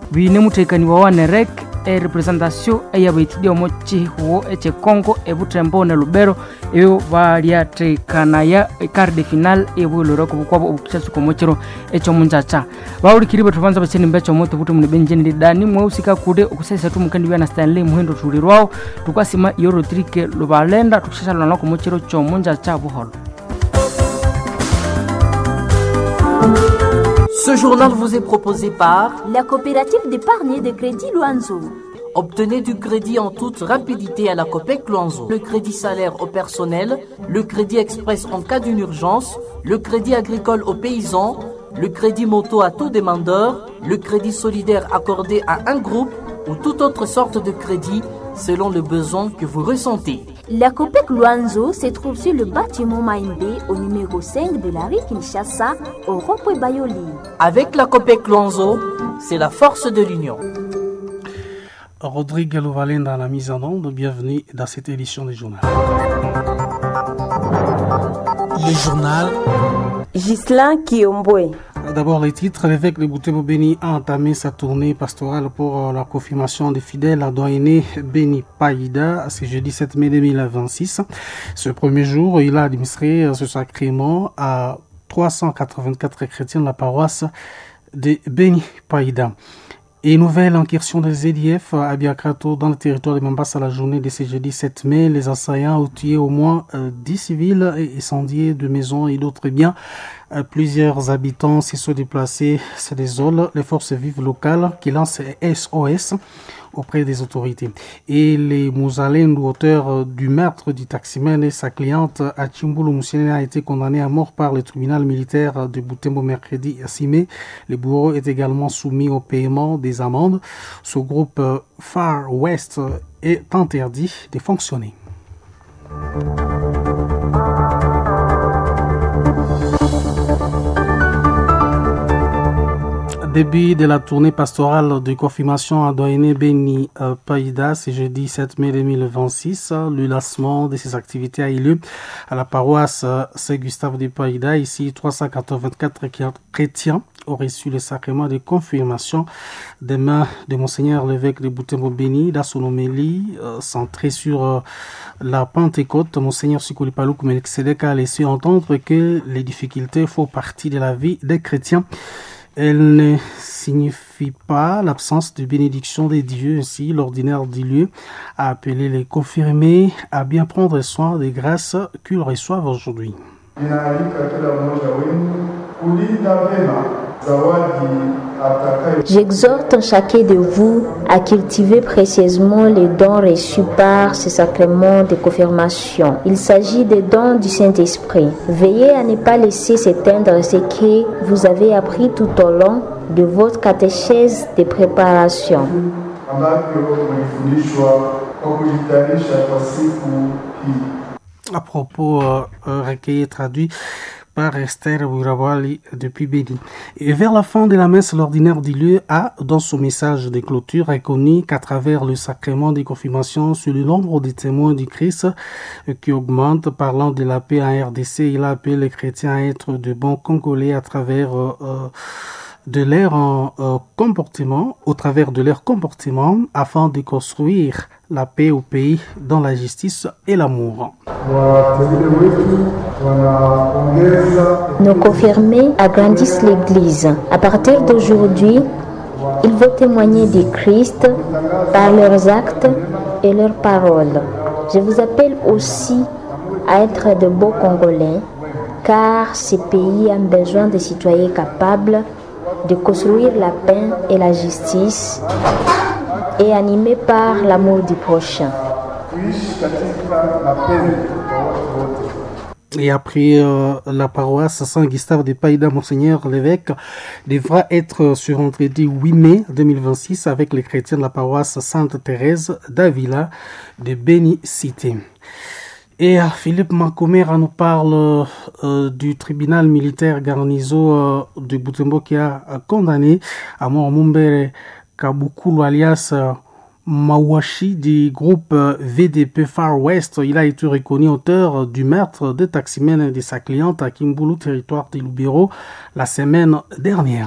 bine mutekaniwa wa nerek representation eyabaitidi omochi huo eche Congo ebutembo ne Lubero eyo baliatekana ya quart de finale ebuloro kukwabo obukichasu komochero echo munjacha baulikiri betuvanza bacheni mbecho moto butu mune benjeni dani mweusika kude okusesa tu mukandi bya na Stanley muhindo tulirwao tukwasima yoro trike lubalenda tukishashala nako mochero cho munjacha buholo. Ce journal vous est proposé par la coopérative d'épargne et de crédit Luanzo. Obtenez du crédit en toute rapidité à la Copec Luanzo. Le crédit salaire au personnel, le crédit express en cas d'une urgence, le crédit agricole aux paysans, le crédit moto à tout demandeur, le crédit solidaire accordé à un groupe ou toute autre sorte de crédit selon le besoin que vous ressentez. La Copec Luanzo se trouve sur le bâtiment Maïmbé au numéro 5 de la rue Kinshasa au rond-point Bayoli. Avec la Copec Luanzo, c'est la force de l'union. Rodrigue Louvalin dans la mise en onde, bienvenue dans cette édition du journal. Le journal Ghislain Kiomboué. D'abord les titres. L'évêque de Butembo Béni a entamé sa tournée pastorale pour la confirmation des fidèles à Doyenné Béni Païda ce jeudi 7 mai 2026. Ce premier jour, il a administré ce sacrement à 384 chrétiens de la paroisse de Béni Païda. Et nouvelle incursion des ZDF à Biakato dans le territoire de Mambasa la journée de ce jeudi 7 mai. Les assaillants ont tué au moins 10 civils et incendié de maisons et d'autres biens. Plusieurs habitants s'y sont déplacés, se désolent. Les forces vives locales qui lancent SOS auprès des autorités. Et les Mouzalènes, auteur du meurtre du taximan et sa cliente à Chimbulu Moussine, a été condamné à mort par le tribunal militaire de Butembo mercredi 6 mai. Le bourreau est également soumis au paiement des amendes. Ce groupe Far West est interdit de fonctionner. Début de la tournée pastorale de confirmation à Doyenné Béni Païda, c'est jeudi 7 mai 2026. Le lancement de ces activités a eu lieu à la paroisse Saint-Gustave de Païda. Ici, 384 chrétiens ont reçu le sacrement de confirmation des mains de Monseigneur l'évêque de Butembo Béni. Dans son homélie centrée sur la Pentecôte, Monseigneur Sikuli Palouk Melkisedek a laissé entendre que les difficultés font partie de la vie des chrétiens. Elle ne signifie pas l'absence de bénédiction des dieux. Ainsi, l'ordinaire du lieu a appelé les confirmés à bien prendre soin des grâces qu'ils reçoivent aujourd'hui. J'exhorte chacun de vous à cultiver précieusement les dons reçus par ce sacrement de confirmation. Il s'agit des dons du Saint-Esprit. Veillez à ne pas laisser s'éteindre ce que vous avez appris tout au long de votre catéchèse de préparation. À propos recueilli et traduit par Esther Wirawali depuis Béni. Et vers la fin de la messe, l'ordinaire du lieu a, dans son message de clôture, reconnu qu'à travers le sacrement des confirmations sur le nombre de témoins du Christ qui augmente, parlant de la paix en RDC, il a appelé les chrétiens à être de bons Congolais à travers de leur comportement, au travers de leur comportement, afin de construire la paix au pays dans la justice et l'amour. Nos confirmés agrandissent l'Église. À partir d'aujourd'hui, ils vont témoigner du Christ par leurs actes et leurs paroles. Je vous appelle aussi à être de beaux Congolais, car ce pays a besoin de citoyens capables de construire la paix et la justice et animés par l'amour du prochain. Et après la paroisse Saint-Gustave de Païda, Monseigneur l'évêque devra être ce vendredi 8 mai 2026 avec les chrétiens de la paroisse Sainte-Thérèse d'Avila de Béni-Cité. Et Philippe Makomera nous parle du tribunal militaire garnizo de Butembo qui a condamné à mort Mumbere Kabukulu alias Mawashi du groupe VDP Far West. Il a été reconnu auteur du meurtre de taximène de sa cliente à Kimbulu, territoire de Lubero, la semaine dernière.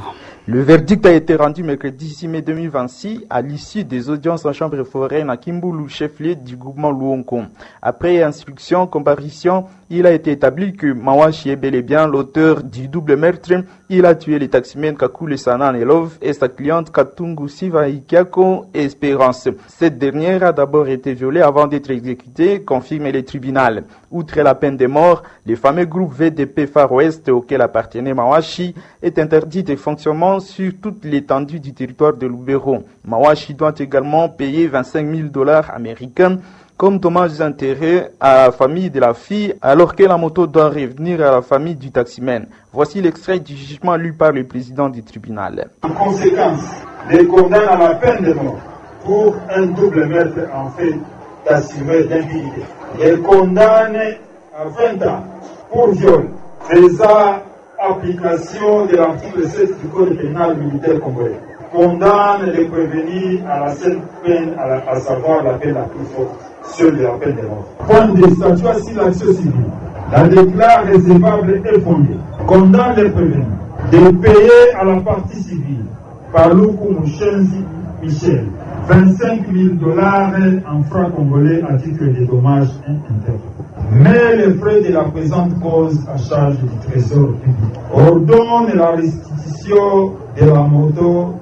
Le verdict a été rendu mercredi 6 mai 2026 à l'issue des audiences en chambre foraine à Kimbulu, chef-lieu du groupement Luonko. Après instruction, comparution, il a été établi que Mawashi est bel et bien l'auteur du double meurtre. Il a tué les taximens Kakule Sanan Elov et sa cliente Katungu Siva Ikiako Espérance. Cette dernière a d'abord été violée avant d'être exécutée, confirme le tribunal. Outre la peine de mort, le fameux groupe VDP Far West auquel appartenait Mawashi est interdit de fonctionnement sur toute l'étendue du territoire de Lubero. Mawashi doit également payer $25,000 américains comme dommages d'intérêt à la famille de la fille, alors que la moto doit revenir à la famille du taximan. Voici l'extrait du jugement lu par le président du tribunal. En conséquence, les condamne à la peine de mort pour un double meurtre en fait d'assumer d'impunité. Les condamne à 20 ans pour viol, faisant application de l'article 7 du Code pénal militaire congolais. Condamne les prévenus à la seule peine, à savoir la peine la plus forte, celle de la peine de mort. Point de statut sur l'action civile. La déclare recevable et fondée. Condamne les prévenus de payer à la partie civile par Luku Mouchenzi Michel $25,000 en francs congolais à titre de dommages intérêts. Mais les frais de la présente cause à charge du trésor public. Ordonne la restitution de la moto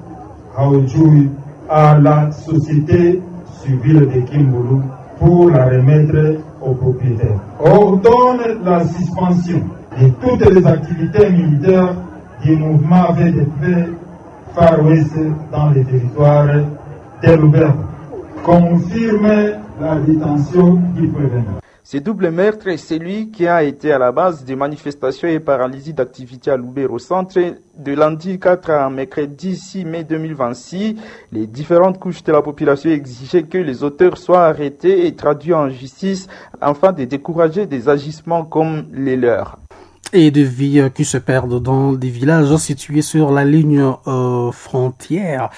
à la société civile de Kimbulu pour la remettre au propriétaire. Ordonne la suspension de toutes les activités militaires du mouvement VDP Far West dans les territoires de Lubero. Confirme la détention du prévenu. Ce double meurtre est celui qui a été à la base des manifestations et paralysies d'activité à Lubero Centre de lundi 4 à mercredi 6 mai 2026. Les différentes couches de la population exigeaient que les auteurs soient arrêtés et traduits en justice afin de décourager des agissements comme les leurs. Et de vies qui se perdent dans des villages situés sur la ligne frontière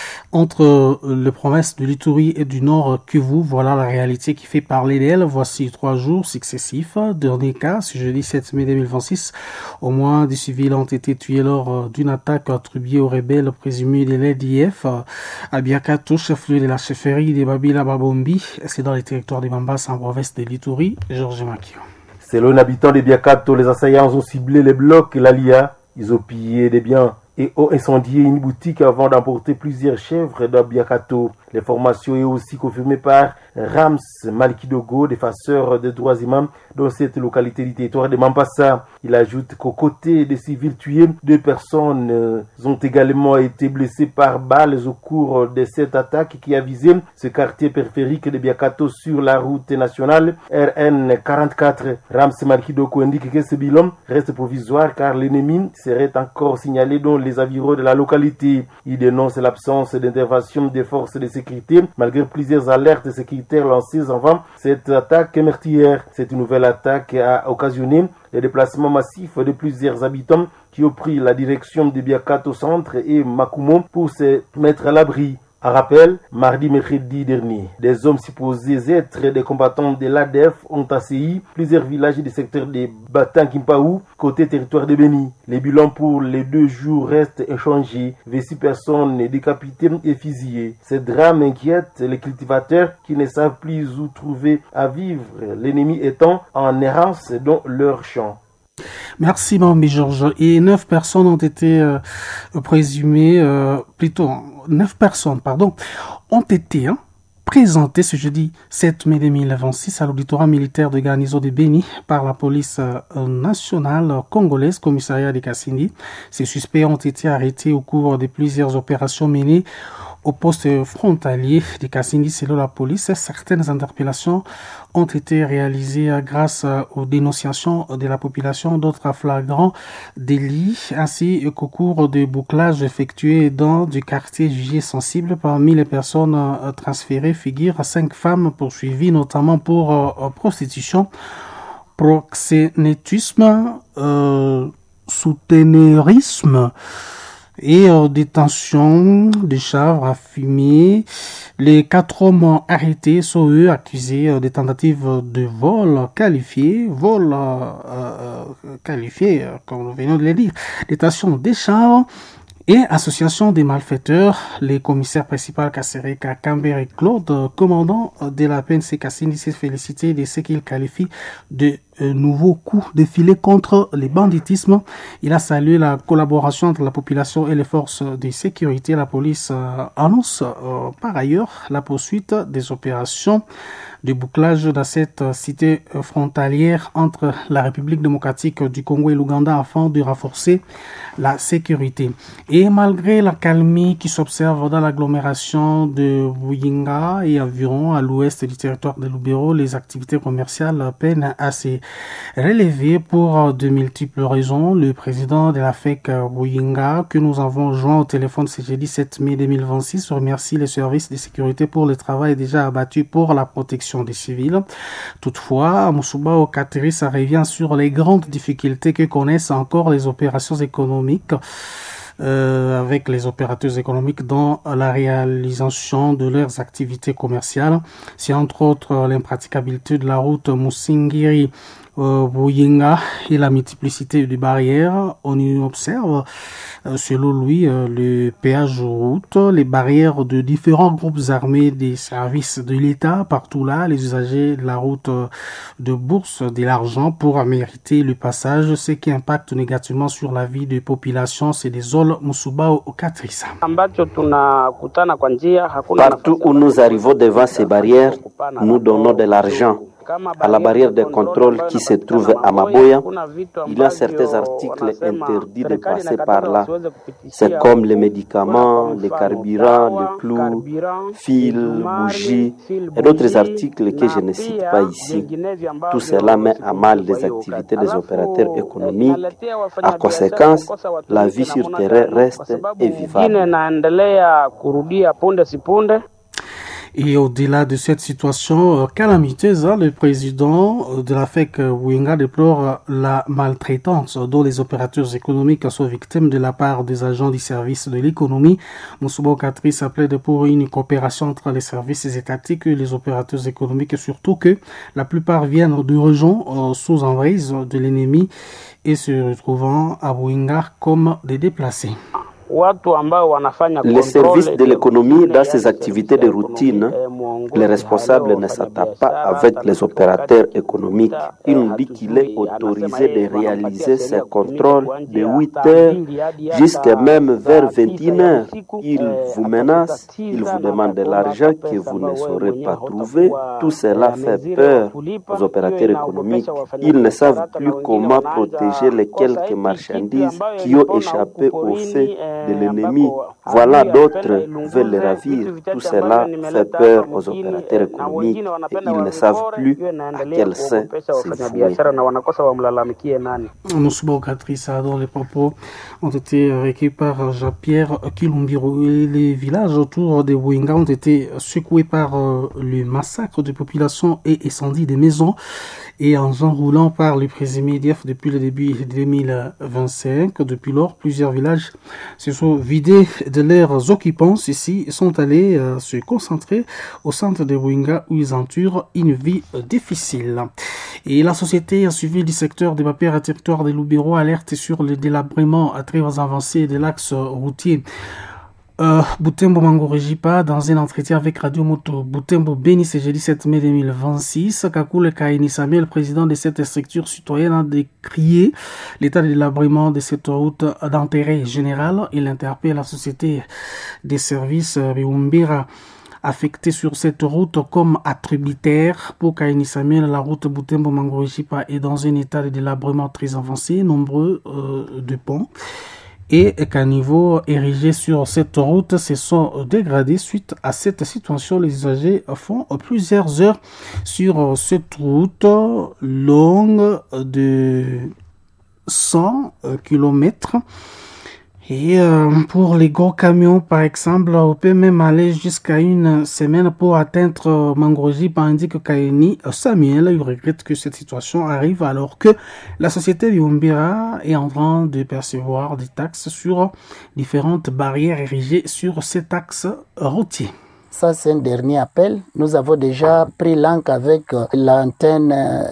entre les provinces de l'Ituri et du Nord Kivu. Voilà la réalité qui fait parler d'elle. Voici 3 jours successifs. Dernier cas, ce jeudi 7 mai 2026, au moins des civils ont été tués lors d'une attaque attribuée aux rebelles présumés de l'ADF à Biakato, chef-lieu de la chefferie de Babila Babombi. C'est dans les territoires de Mambas en province de l'Ituri. Georges Makio. Selon un habitant de Biakato, les assaillants ont ciblé les blocs et l'Alia. Ils ont pillé des biens et ont incendié une boutique avant d'emporter plusieurs chèvres dans Biakato. L'information est aussi confirmée par Rams Malikidogo, défenseur des droits humains dans cette localité du territoire de Mambasa. Il ajoute qu'aux côtés des civils tués, 2 personnes ont également été blessées par balles au cours de cette attaque qui a visé ce quartier périphérique de Biakato sur la route nationale RN 44. Rams Malikidogo indique que ce bilan reste provisoire car l'ennemi serait encore signalé dans les environs de la localité. Il dénonce l'absence d'intervention des forces de sécurité malgré plusieurs alertes sécuritaires lancées avant cette attaque meurtrière. Cette nouvelle attaque a occasionné le déplacement massif de plusieurs habitants qui ont pris la direction de Biakato Centre et Makumo pour se mettre à l'abri. À rappel, mercredi dernier, des hommes supposés être des combattants de l'ADF ont assailli plusieurs villages du secteur de Batankimpaou, côté territoire de Beni. Les bilans pour les 2 jours restent inchangés, 26 personnes décapitées et fusillées. Ce drame inquiète les cultivateurs qui ne savent plus où trouver à vivre, l'ennemi étant en errance dans leurs champs. Merci Mambi Georges. Et 9 personnes ont été présumées, 9 personnes, ont été présentées ce jeudi 7 mai 2026 à l'auditorat militaire de garnison de Beni par la police nationale congolaise, commissariat de Kassindi. Ces suspects ont été arrêtés au cours de plusieurs opérations menées au poste frontalier de Kassindi. Selon la police, certaines interpellations ont été réalisées grâce aux dénonciations de la population, d'autres flagrants délits, ainsi qu'au cours de bouclages effectués dans du quartier jugé sensible. Parmi les personnes transférées figurent 5 femmes poursuivies notamment pour prostitution, proxénétisme, soutenérisme et détention de chanvre à fumier. Les 4 hommes arrêtés sont eux accusés de tentatives de vol qualifié, comme nous venons de le dire, détention des chanvres Et association des malfaiteurs, les commissaires principaux Kassereka Camber et Claude, commandant de la PNC Cassini, s'est félicité de ce qu'il qualifie de nouveaux coups de filet contre les banditismes. Il a salué la collaboration entre la population et les forces de sécurité. La police annonce par ailleurs la poursuite des opérations de bouclage dans cette cité frontalière entre la République démocratique du Congo et l'Ouganda afin de renforcer la sécurité. Et malgré la calmie qui s'observe dans l'agglomération de Buyinga et environ à l'ouest du territoire de Lubero, les activités commerciales peinent à se relever pour de multiples raisons. Le président de la FEC Buyinga, que nous avons joint au téléphone ce jeudi 7 mai 2026, remercie les services de sécurité pour le travail déjà abattu pour la protection des civils. Toutefois, Moussouba Okaterisa revient sur les grandes difficultés que connaissent encore les opérations économiques avec les opérateurs économiques dans la réalisation de leurs activités commerciales. C'est entre autres l'impraticabilité de la route Moussingiri Buyinga et la multiplicité de barrières. On y observe, selon lui, le péage route, les barrières de différents groupes armés des services de l'État. Partout là, les usagers de la route de bourse de l'argent pour mériter le passage, ce qui impacte négativement sur la vie des populations. C'est des zones Moussouba au Katrissa. Partout où nous arrivons devant ces barrières, nous donnons de l'argent. À la barrière de contrôle qui se trouve à Maboya, il y a certains articles interdits de passer par là. C'est comme les médicaments, les carburants, le clou, fils, bougies et d'autres articles que je ne cite pas ici. Tout cela met à mal les activités des opérateurs économiques. À conséquence, la vie sur terrain reste invivable. Et au-delà de cette situation calamiteuse, le président de la FEC Buyinga déplore la maltraitance dont les opérateurs économiques sont victimes de la part des agents du service de l'économie. Moussouba Okaterisa plaide pour une coopération entre les services étatiques et les opérateurs économiques, surtout que la plupart viennent de régions sous emprise de l'ennemi et se retrouvant à Buyinga comme des déplacés. Les services de l'économie dans ces activités de routine, les responsables ne s'attardent pas avec les opérateurs économiques. Ils nous disent qu'il est autorisé de réaliser ces contrôles de 8 heures jusqu'à même vers 21 heures. Ils vous menacent, ils vous demandent de l'argent que vous ne saurez pas trouver. Tout cela fait peur aux opérateurs économiques. Ils ne savent plus comment protéger les quelques marchandises qui ont échappé au fait de l'ennemi. Voilà, d'autres veulent les ravir. Tout cela fait peur aux opérateurs économiques et ils ne savent plus à quel sein se vouer. Moussouba Okaterisa, dont les propos ont été recueillis par Jean-Pierre Kilumbiro. Les villages autour de Buyinga ont été secoués par le massacre de populations et incendie des maisons et engins roulants par le présumé EDF depuis le début 2025. Depuis lors, plusieurs villages se sont vidés de leurs occupants. Ceux-ci sont allés se concentrer au centre de Buyinga où ils entourent une vie difficile. Et la société civile du secteur de Bapère à territoire de Lubero alerte sur le délabrement à très avancé de l'axe routier Butembo Mangorejipa dans un entretien avec Radio Moto Butembo Beni ce jeudi 7 mai 2026. Kakule Kaini Samuel, président de cette structure citoyenne, a décrié l'état de délabrement de cette route d'intérêt général. Il interpelle la société des services Biumbira affectés sur cette route comme attributaire. Pour Kaini Samuel, la route Butembo Mangorejipa est dans un état de délabrement très avancé, nombreux de ponts et qu'à niveau érigé sur cette route se sont dégradés. Suite à cette situation, les usagers font plusieurs heures sur cette route longue de 100 km. Et pour les gros camions, par exemple, on peut même aller jusqu'à une semaine pour atteindre Mangorejipa, indique Kaini Samuel. Il regrette que cette situation arrive alors que la société Biumbira est en train de percevoir des taxes sur différentes barrières érigées sur cet axe routier. Ça, c'est un dernier appel. Nous avons déjà pris langue avec l'antenne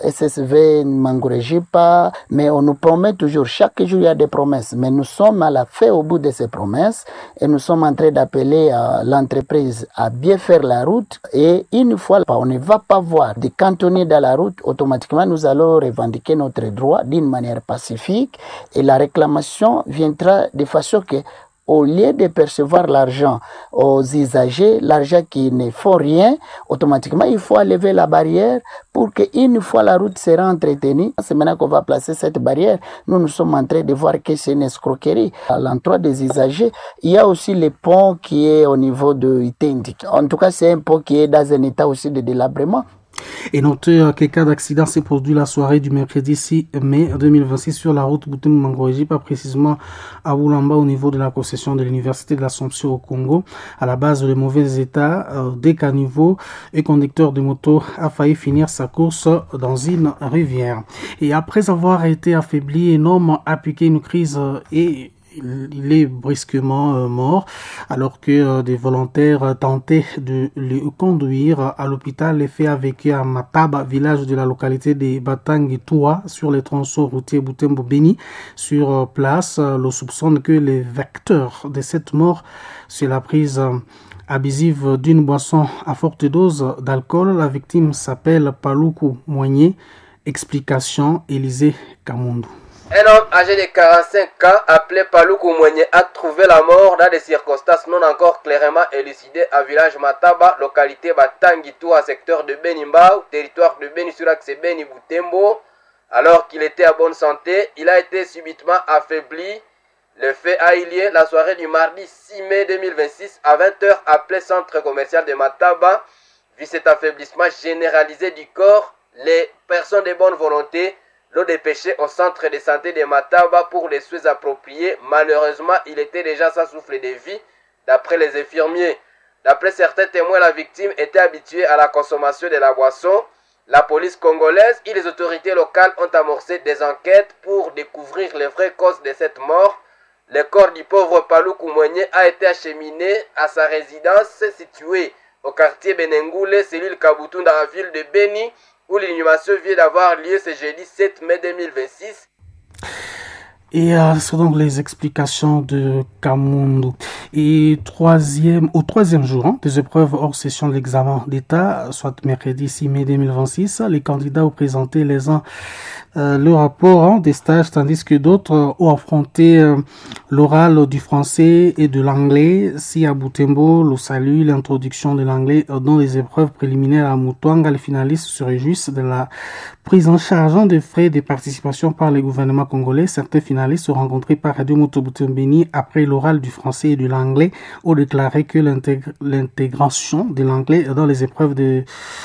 SSV Mangurejipa, mais on nous promet toujours, chaque jour il y a des promesses, mais nous sommes à la fin au bout de ces promesses et nous sommes en train d'appeler l'entreprise à bien faire la route et une fois on ne va pas voir des cantonniers dans la route, automatiquement nous allons revendiquer notre droit d'une manière pacifique et la réclamation viendra de façon que au lieu de percevoir l'argent aux usagers, l'argent qui ne font rien, automatiquement, il faut lever la barrière pour qu'une fois la route sera entretenue, c'est maintenant qu'on va placer cette barrière. Nous sommes en train de voir que c'est une escroquerie. À l'endroit des usagers, il y a aussi le pont qui est au niveau de Itendi. En tout cas, c'est un pont qui est dans un état aussi de délabrement. Et notez quel cas d'accident s'est produit la soirée du mercredi 6 mai 2026 sur la route Butembo-Mangoreji, pas précisément à Oulamba au niveau de la concession de l'Université de l'Assomption au Congo. À la base de mauvais état, des caniveaux et conducteur de moto a failli finir sa course dans une rivière. Et après avoir été affaibli, un homme a piqué une crise et il est brusquement mort alors que des volontaires tentaient de le conduire à l'hôpital. Les faits a vécu à Mataba, village de la localité de Batangi-Toua, sur les tronçons routiers Butembo-Beni. Sur place, l'on soupçonne que les vecteurs de cette mort, c'est la prise abusive d'une boisson à forte dose d'alcool. La victime s'appelle Paluku Moigné. Explication, Élisée Kamundou. Un homme âgé de 45 ans, appelé Paluku Moigné, a trouvé la mort dans des circonstances non encore clairement élucidées à village Mataba, localité Batangi-Toua, secteur de Benimbao, territoire de Beni-sur-Axe Beni Butembo. Alors qu'il était à bonne santé, il a été subitement affaibli. Le fait a eu lieu la soirée du mardi 6 mai 2026 à 20h, appelé centre commercial de Mataba. Vu cet affaiblissement généralisé du corps, les personnes de bonne volonté l'ont dépêché au centre de santé de Mataba pour les soins appropriés. Malheureusement, il était déjà sans souffle de vie, d'après les infirmiers. D'après certains témoins, la victime était habituée à la consommation de la boisson. La police congolaise et les autorités locales ont amorcé des enquêtes pour découvrir les vraies causes de cette mort. Le corps du pauvre Paluku Moigné a été acheminé à sa résidence située au quartier Benengoule, cellule Kabutu, dans la ville de Beni, où l'inhumation vient d'avoir lieu ce jeudi 7 mai 2026. Et ce sont donc les explications de Kamundou. Et au troisième jour des épreuves hors session de l'examen d'État, soit mercredi 6 mai 2026, les candidats ont présenté les uns le rapport des stages, tandis que d'autres ont affronté l'oral du français et de l'anglais. Si à Butembo, le salut, l'introduction de l'anglais dans les épreuves préliminaires à Mutuanga, les finalistes se réjouissent de la prise en charge des frais de participation par le gouvernement congolais. Certains finalistes sont rencontrés par Radio Moto Butembo-Beni après l'oral du français et de l'anglais ont déclaré que l'intégration de l'anglais dans les épreuves des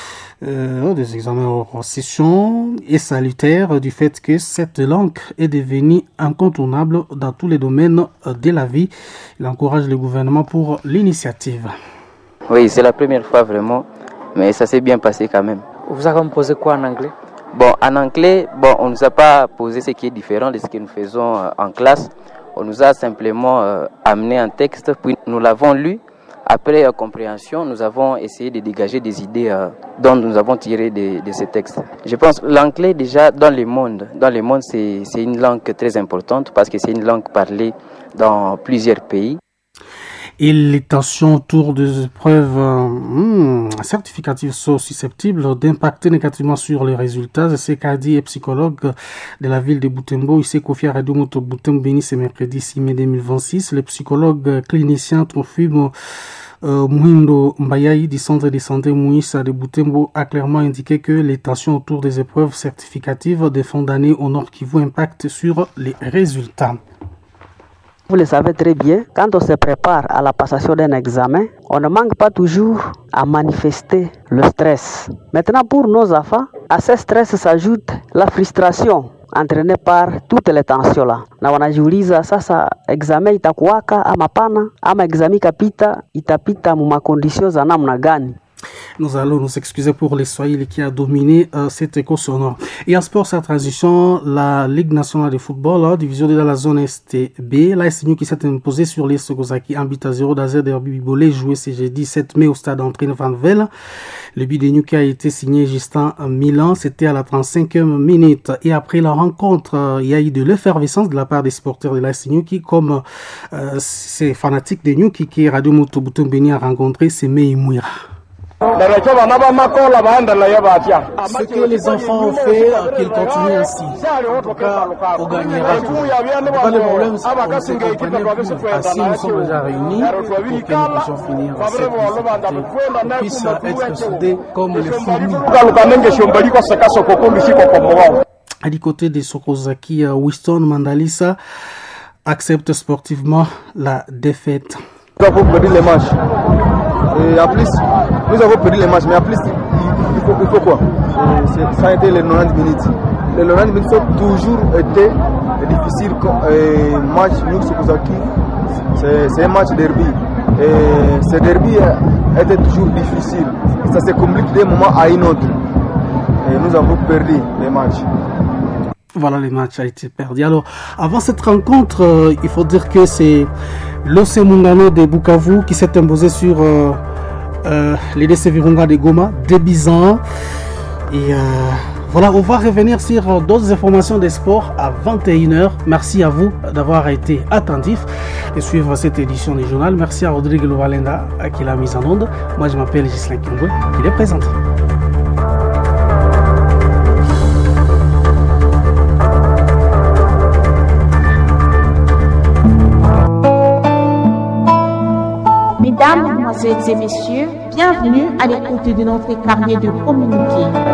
examens hors session est salutaire du fait que cette langue est devenue incontournable dans tous les domaines de la vie. Il encourage le gouvernement pour l'initiative. Oui, c'est la première fois vraiment, mais ça s'est bien passé quand même. Vous avez posé quoi en anglais? Bon, en anglais, on ne nous a pas posé ce qui est différent de ce que nous faisons en classe. On nous a simplement amené un texte, puis nous l'avons lu. Après compréhension, nous avons essayé de dégager des idées dont nous avons tiré de ces textes. Je pense que l'anglais, déjà, dans le monde, c'est une langue très importante parce que c'est une langue parlée dans plusieurs pays. Et les tensions autour des épreuves certificatives sont susceptibles d'impacter négativement sur les résultats. C'est ce qu'a dit un psychologue de la ville de Butembo. Il s'est confié à Radio Moto Butembo-Beni ce mercredi 6 mai 2026. Le psychologue clinicien Trofimo Mouindo Mbayai du centre de santé Mouissa de Butembo a clairement indiqué que les tensions autour des épreuves certificatives des fins d'année au Nord Kivu impactent sur les résultats. Vous le savez très bien, quand on se prépare à la passation d'un examen, on ne manque pas toujours à manifester le stress. Maintenant, pour nos enfants, à ce stress s'ajoute la frustration entraînée par toutes les tensions-là. Na wanajiuliza sasa examen itakuwaka ama pana, ama examen ikapita itapita mu makondisio za namna gani? Nous allons nous excuser pour les Swahili qui a dominé cet écho sonore. Et en sport, sa transition, la Ligue nationale de football, division de la zone STB, la SNU qui s'est imposée sur les Sogozaki en but à 0 d'Azer Derby Bibolé, joué ce jeudi 7 mai au stade André Van Vel. Le but de New qui a été signé Justin Milan, c'était à la 35e minute. Et après la rencontre, il y a eu de l'effervescence de la part des supporters de la SNU qui, comme ces fanatiques de New qui Radio Motobuton Beni a rencontré, c'est Meimouira. Ce que les enfants ont fait, qu'ils continuent ainsi. En tout cas, on gagnera tout. Pas de problème, on se comprenait plus. Ainsi, nous sommes déjà réunis pour que nous puissions finir cette difficulté. On puisse être soudés comme les fourmis. Du côté des Sokozaki, Winston Mandalisa accepte sportivement la défaite. Nous avons perdu les matchs. Et en plus, nous avons perdu les matchs, mais en plus, il faut quoi? Ça a été les 90 minutes. Les 90 minutes ont toujours été difficiles. Match nous Sokozaki, c'est un match derby. Et ce derby était toujours difficile. Ça se complique d'un moment à un autre. Et nous avons perdu les matchs. Voilà, les matchs ont été perdus. Alors, avant cette rencontre, il faut dire que c'est l'OC Mungano de Bukavu qui s'est imposé sur les DC Virunga de Goma, Débizan. Et voilà, on va revenir sur d'autres informations des sports à 21h. Merci à vous d'avoir été attentifs et suivre cette édition du journal. Merci à Rodrigue Lovalenda qui l'a mise en onde. Moi, je m'appelle Gislain Kimbwe, qui l'est présenté. Mesdames, Mesdemoiselles et Messieurs, bienvenue à l'écoute de notre carnet de communiqué.